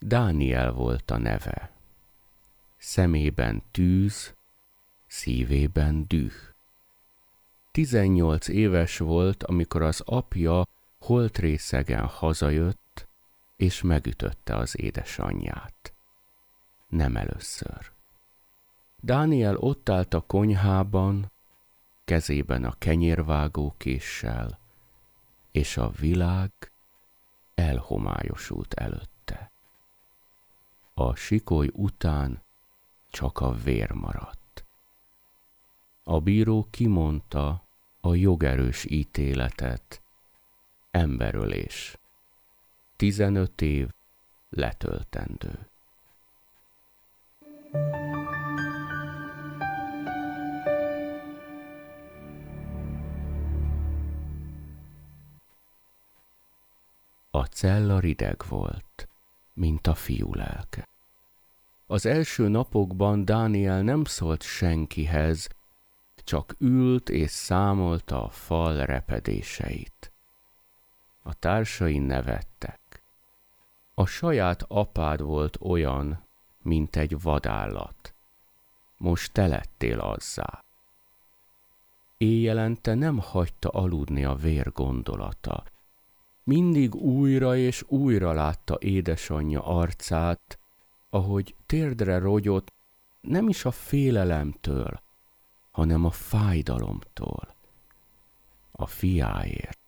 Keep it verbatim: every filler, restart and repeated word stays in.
Dániel volt a neve. Szemében tűz, szívében düh. Tizennyolc éves volt, amikor az apja holtrészegen hazajött, és megütötte az édesanyját. Nem először. Dániel ott állt a konyhában, kezében a kenyérvágókéssel, és a világ elhomályosult előtte. A sikoly után csak a vér maradt. A bíró kimondta a jogerős ítéletet: emberölés. Tizenöt év letöltendő. A cella rideg volt, mint a fiú lelke. Az első napokban Dániel nem szólt senkihez, csak ült és számolta a fal repedéseit. A társai nevettek. A saját apád volt olyan, mint egy vadállat. Most te lettél azzá. Éjjelente nem hagyta aludni a vér gondolata. Mindig újra és újra látta édesanyja arcát, ahogy térdre rogyott, nem is a félelemtől, hanem a fájdalomtól, a fiáért.